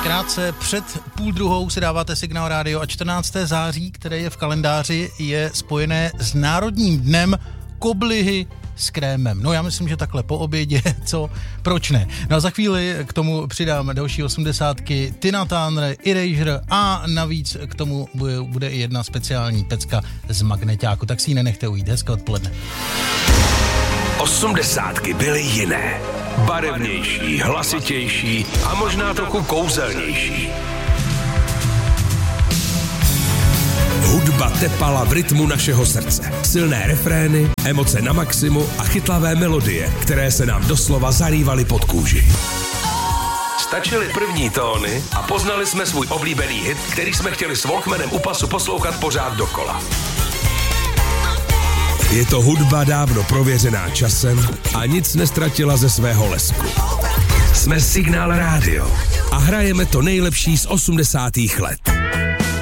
Krátce před 12:30 si dáváte Signál rádio a 14. září, které je v kalendáři, je spojené s Národním dnem koblihy s krémem. No já myslím, že takhle po obědě, co? Proč ne? No a za chvíli k tomu přidám další 80ky, Tina Turner, Erasure a navíc k tomu bude i jedna speciální pecka z magneťáku, tak si ji nenechte ujít. Hezké odpoledne. 80ky byly jiné. Barevnější, hlasitější a možná trochu kouzelnější. Hudba tepala v rytmu našeho srdce. Silné refrény, emoce na maximu a chytlavé melodie, které se nám doslova zarývaly pod kůži. Stačily první tóny a poznali jsme svůj oblíbený hit, který jsme chtěli s Walkmanem u pasu poslouchat pořád dokola. Je to hudba dávno prověřená časem a nic nestratila ze svého lesku. Jsme Signál rádio a hrajeme to nejlepší z 80. let.